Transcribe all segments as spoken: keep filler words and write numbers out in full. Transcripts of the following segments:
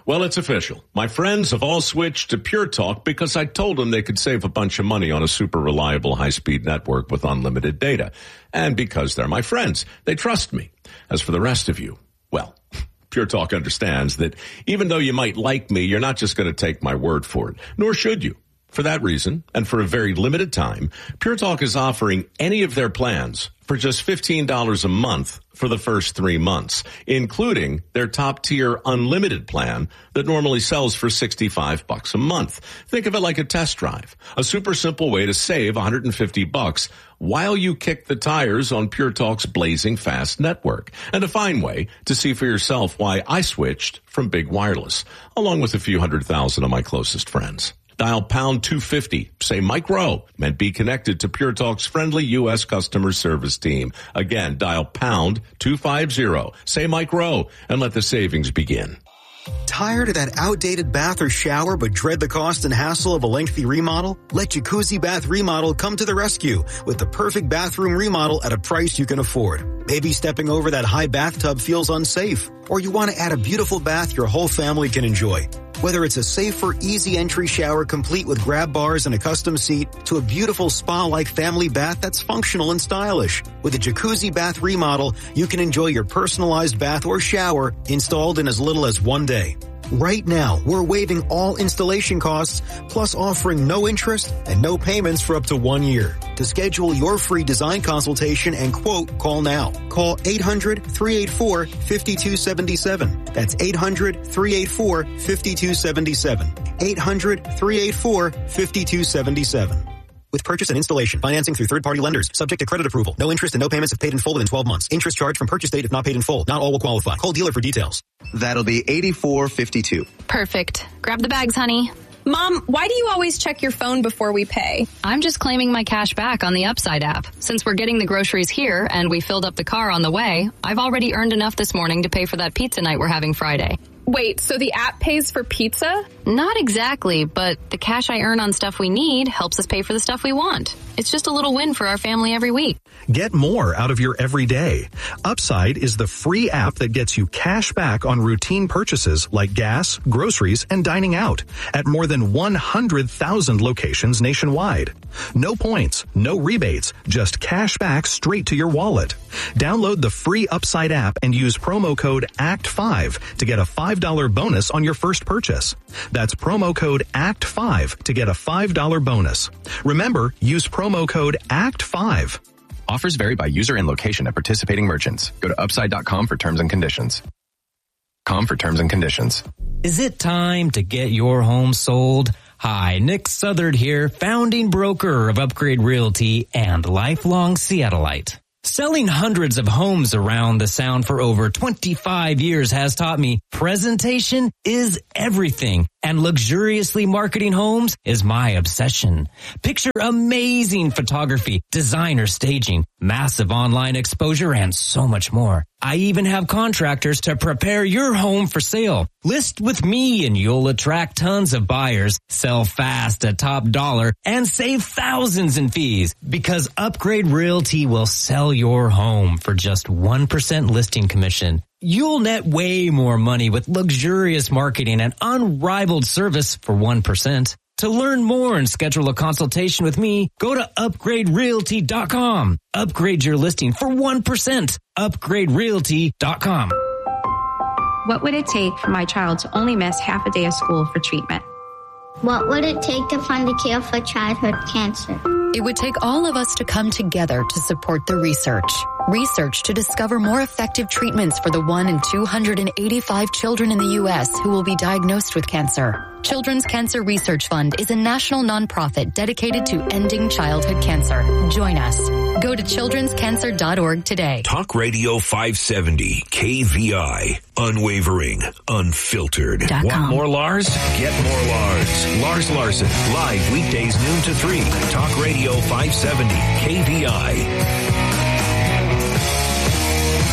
Well, it's official. My friends have all switched to Pure Talk because I told them they could save a bunch of money on a super reliable high-speed network with unlimited data. And because they're my friends, they trust me. As for the rest of you, well, Pure Talk understands that even though you might like me, you're not just going to take my word for it, nor should you. For that reason, and for a very limited time, Pure Talk is offering any of their plans for just fifteen dollars a month for the first three months, including their top-tier unlimited plan that normally sells for sixty-five bucks a month. Think of it like a test drive, a super simple way to save one hundred fifty bucks while you kick the tires on Pure Talk's blazing fast network, and a fine way to see for yourself why I switched from big wireless, along with a few hundred thousand of my closest friends. Dial pound two fifty, say Mike Rowe, and be connected to Pure Talk's friendly U S customer service team. Again, dial pound two fifty, say Mike Rowe, and let the savings begin. Tired of that outdated bath or shower but dread the cost and hassle of a lengthy remodel? Let Jacuzzi Bath Remodel come to the rescue with the perfect bathroom remodel at a price you can afford. Maybe stepping over that high bathtub feels unsafe, or you want to add a beautiful bath your whole family can enjoy. Whether it's a safer, easy entry shower complete with grab bars and a custom seat to a beautiful spa-like family bath that's functional and stylish. With a Jacuzzi Bath Remodel, you can enjoy your personalized bath or shower installed in as little as one day. Right now, we're waiving all installation costs, plus offering no interest and no payments for up to one year. To schedule your free design consultation and quote, call now. Call eight hundred, three eight four, five two seven seven. That's eight hundred, three eight four, five two seven seven. eight hundred, three eight four, five two seven seven. With purchase and installation, financing through third-party lenders, subject to credit approval. No interest and no payments if paid in full within twelve months. Interest charged from purchase date if not paid in full. Not all will qualify. Call dealer for details. That'll be eighty-four fifty-two. Perfect. Grab the bags, honey. Mom, why do you always check your phone before we pay? I'm just claiming my cash back on the Upside app. Since we're getting the groceries here and we filled up the car on the way, I've already earned enough this morning to pay for that pizza night we're having Friday. Wait, so the app pays for pizza? Not exactly, but the cash I earn on stuff we need helps us pay for the stuff we want. It's just a little win for our family every week. Get more out of your everyday. Upside is the free app that gets you cash back on routine purchases like gas, groceries, and dining out at more than one hundred thousand locations nationwide. No points, no rebates, just cash back straight to your wallet. Download the free Upside app and use promo code A C T five to get a five dollars bonus on your first purchase. That's promo code A C T five to get a five dollars bonus. Remember, use promo code A C T five. Offers vary by user and location at participating merchants. Go to upside dot com for terms and conditions. Com for terms and conditions. Is it time to get your home sold? Hi, Nick Southard here, founding broker of Upgrade Realty and lifelong Seattleite. Selling hundreds of homes around the Sound for over twenty-five years has taught me presentation is everything, and luxuriously marketing homes is my obsession. Picture amazing photography, designer staging, massive online exposure, and so much more. I even have contractors to prepare your home for sale. List with me and you'll attract tons of buyers, sell fast at top dollar, and save thousands in fees because Upgrade Realty will sell your home for just one percent listing commission. You'll net way more money with luxurious marketing and unrivaled service for one percent. To learn more and schedule a consultation with me, go to upgrade realty dot com. Upgrade your listing for one percent. upgrade realty dot com. What would it take for my child to only miss half a day of school for treatment? What would it take to fund a cure for childhood cancer? It would take all of us to come together to support the research. Research to discover more effective treatments for the one in two hundred eighty-five children in the U S who will be diagnosed with cancer. Children's Cancer Research Fund is a national nonprofit dedicated to ending childhood cancer. Join us. Go to children's cancer dot org today. Talk Radio five seventy, K V I. Unwavering, unfiltered. Want more Lars? Get more Lars. Lars Larson, live weekdays noon to three. Talk Radio five seventy, K V I.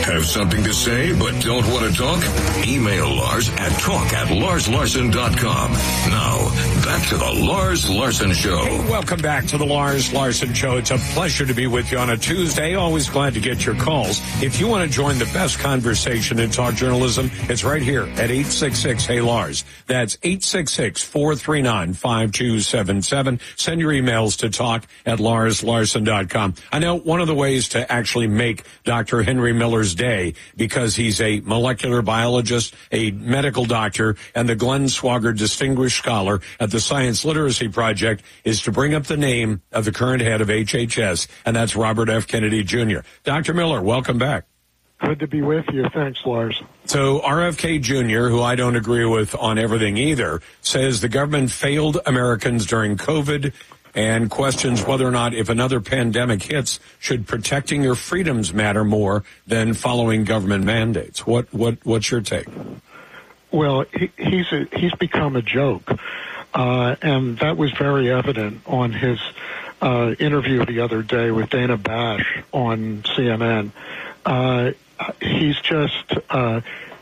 Have something to say but don't want to talk? Email Lars at talk at lars larson dot com. Now, back to the Lars Larson Show. Hey, welcome back to the Lars Larson Show. It's a pleasure to be with you on a Tuesday. Always glad to get your calls. If you want to join the best conversation in talk journalism, it's right here at eight six six, hey Lars. That's eight six six, four three nine, five two seven seven. Send your emails to talk at lars larson dot com. I know one of the ways to actually make Doctor Henry Miller's day, because he's a molecular biologist, a medical doctor, and the Glenn Swagger Distinguished Scholar at the Science Literacy Project, is to bring up the name of the current head of H H S, and that's Robert F. Kennedy Junior Doctor Miller, welcome back. Good to be with you. Thanks, Lars. So R F K Junior, who I don't agree with on everything either, says the government failed Americans during COVID and questions whether or not, if another pandemic hits, should protecting your freedoms matter more than following government mandates. What what what's your take? Well, he, he's a, he's become a joke, uh, and that was very evident on his uh, interview the other day with Dana Bash on C N N. Uh, he's just, uh,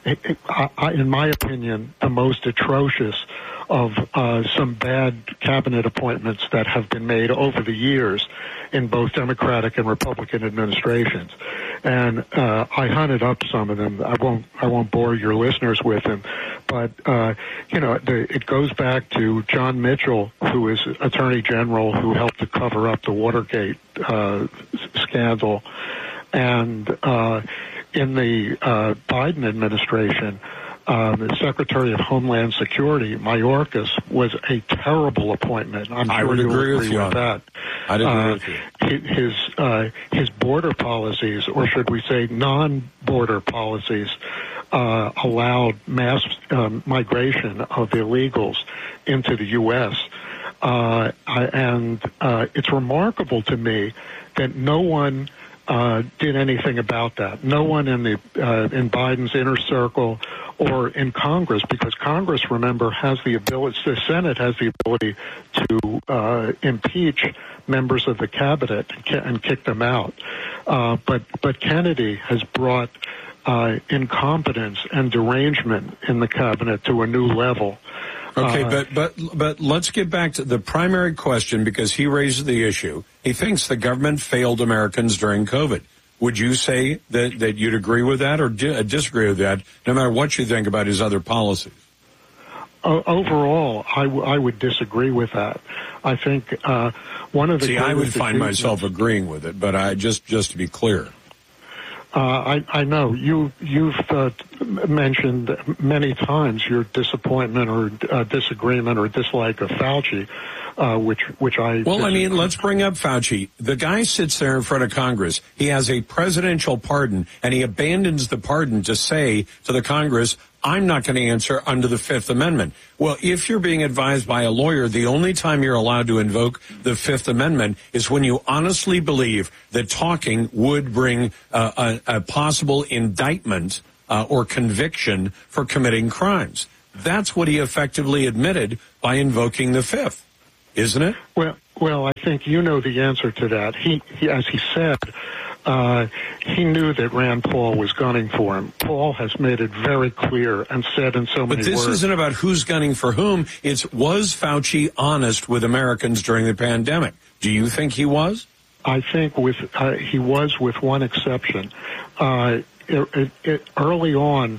in my opinion, the most atrocious of uh, some bad cabinet appointments that have been made over the years in both Democratic and Republican administrations. And uh, I hunted up some of them. I won't I won't bore your listeners with them, but uh, you know, the, it goes back to John Mitchell, who is Attorney General, who helped to cover up the Watergate uh, scandal, and uh, in the uh, Biden administration, Uh, the Secretary of Homeland Security, Mayorkas, was a terrible appointment. I'm I sure would you'll agree agree with, you with that. I'd agree uh, with you. His uh, his border policies, or should we say non-border policies, uh, allowed mass um, migration of illegals into the U S Uh, I, and uh, it's remarkable to me that no one uh, did anything about that. No one in the uh, in Biden's inner circle or in Congress, because Congress, remember, has the ability, the Senate has the ability to uh, impeach members of the cabinet and kick them out. Uh, but but Kennedy has brought uh, incompetence and derangement in the cabinet to a new level. Okay, uh, but but but let's get back to the primary question, because he raises the issue. He thinks the government failed Americans during COVID. Would you say that, that you'd agree with that or di- disagree with that, no matter what you think about his other policies? Uh, overall, I, w- I would disagree with that. I think uh, one of the See, I would find myself agreeing with it, but I just just to be clear. Uh, I, I know you, you've uh, mentioned many times your disappointment or uh, disagreement or dislike of Fauci, uh, which which I... Well, I mean, let's bring up Fauci. The guy sits there in front of Congress. He has a presidential pardon, and he abandons the pardon to say to the Congress, I'm not going to answer under the Fifth Amendment. Well, if you're being advised by a lawyer, the only time you're allowed to invoke the Fifth Amendment is when you honestly believe that talking would bring uh, a, a possible indictment uh, or conviction for committing crimes. That's what he effectively admitted by invoking the Fifth, isn't it? Well, well, I think you know the answer to that. He, he as he said, Uh, he knew that Rand Paul was gunning for him. Paul has made it very clear and said in so many words. But this words, isn't about who's gunning for whom. It's, was Fauci honest with Americans during the pandemic? Do you think he was? I think with uh, he was, with one exception. Uh, it, it, it, early on,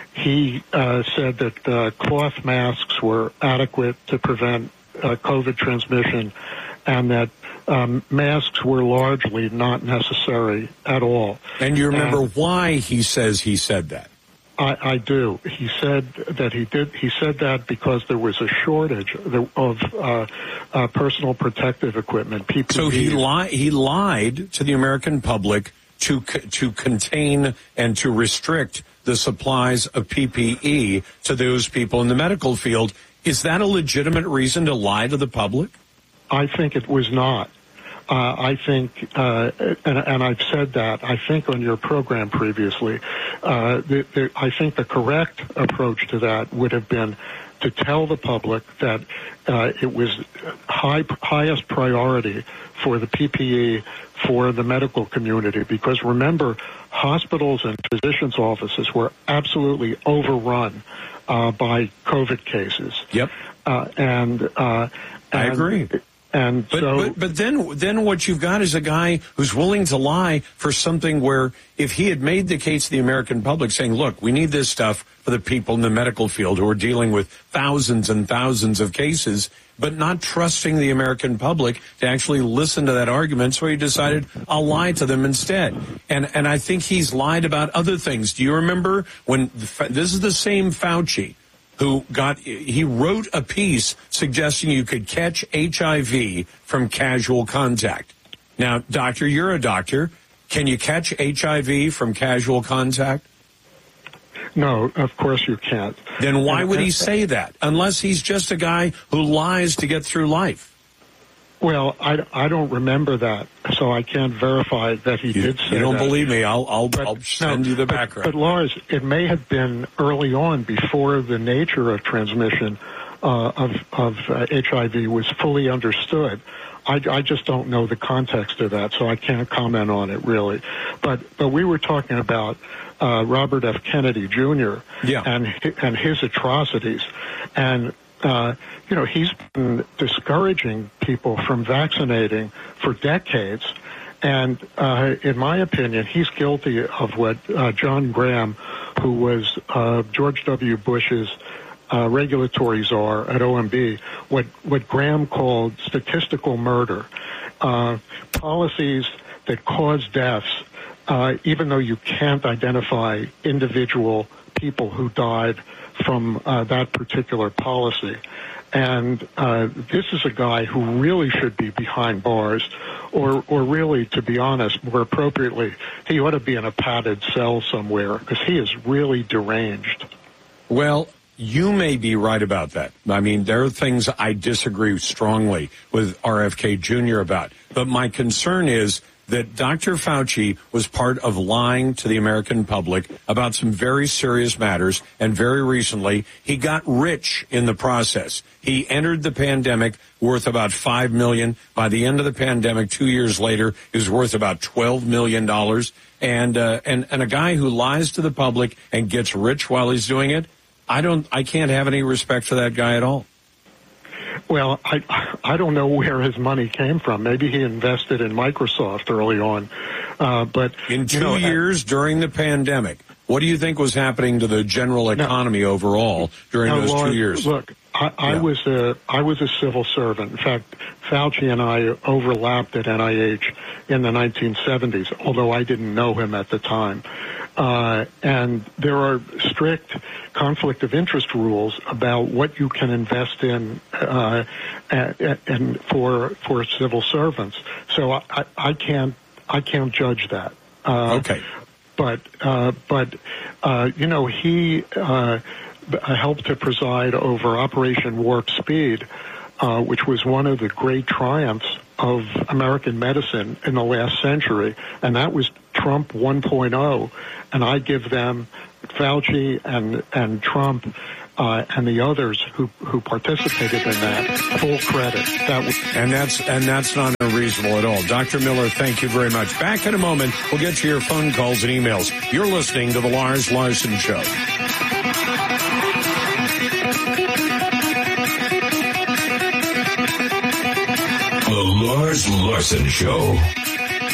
he uh, said that uh, cloth masks were adequate to prevent uh, COVID transmission, and that Um, masks were largely not necessary at all. And you remember and why he says he said that? I, I do. He said that he did. He said that because there was a shortage of uh, uh, personal protective equipment. P P E. So he lied. He lied to the American public to to contain and to restrict the supplies of P P E to those people in the medical field. Is that a legitimate reason to lie to the public? I think it was not. Uh, I think, uh, and, and I've said that, I think on your program previously, uh, the, the, I think the correct approach to that would have been to tell the public that uh, it was high, highest priority for the P P E for the medical community. Because remember, hospitals and physicians' offices were absolutely overrun uh, by COVID cases. Yep. Uh, and, uh, and I agree. And but, so, but, but then, then what you've got is a guy who's willing to lie for something where if he had made the case to the American public saying, look, we need this stuff for the people in the medical field who are dealing with thousands and thousands of cases, but not trusting the American public to actually listen to that argument. So he decided, I'll lie to them instead. And, and I think he's lied about other things. Do you remember when the, this is the same Fauci who got, he wrote a piece suggesting you could catch H I V from casual contact. Now, doctor, you're a doctor. Can you catch H I V from casual contact? No, of course you can't. Then why would he say that? Unless he's just a guy who lies to get through life. Well, I, I don't remember that, so I can't verify that he you, did say that. You don't that. believe me? I'll I'll, but, I'll send no, you the but, background. But Lars, it may have been early on, before the nature of transmission uh, of of uh, H I V was fully understood. I, I just don't know the context of that, so I can't comment on it really. But but we were talking about uh, Robert F. Kennedy Junior Yeah. and and his atrocities, and. Uh, you know, he's been discouraging people from vaccinating for decades. And uh, in my opinion, he's guilty of what uh, John Graham, who was uh, George W. Bush's uh, regulatory czar at O M B, what, what Graham called statistical murder. Uh, policies that cause deaths, uh, even though you can't identify individual people who died from uh, that particular policy. And uh, this is a guy who really should be behind bars, or, or really, to be honest, more appropriately, he ought to be in a padded cell somewhere, because he is really deranged. Well, you may be right about that. I mean, there are things I disagree strongly with R F K Junior about. But my concern is that Doctor Fauci was part of lying to the American public about some very serious matters, and very recently, he got rich in the process. He entered the pandemic worth about five million dollars. By the end of the pandemic, two years later, he was worth about twelve million dollars. And, uh, and, and a guy who lies to the public and gets rich while he's doing it, I don't, I can't have any respect for that guy at all. Well, I I don't know where his money came from. Maybe he invested in Microsoft early on. Uh, but in two you know, years uh, during the pandemic, what do you think was happening to the general economy now, overall during now, those Lord, two years? Look, I, I yeah. was a I was a civil servant. In fact, Fauci and I overlapped at N I H in the nineteen seventies, although I didn't know him at the time. Uh, and there are strict conflict of interest rules about what you can invest in uh, and, and for for civil servants. So I, I can't I can't judge that. Uh, okay. But uh, but uh, you know, he uh, helped to preside over Operation Warp Speed, uh, which was one of the great triumphs of American medicine in the last century, and that was Trump one point oh. And I give them, Fauci and and Trump uh, and the others who who participated in that, full credit. That was, and that's and that's not unreasonable at all. Doctor Miller, thank you very much. Back in a moment, we'll get to your phone calls and emails. You're listening to the Lars Larson Show. The Lars Larson Show.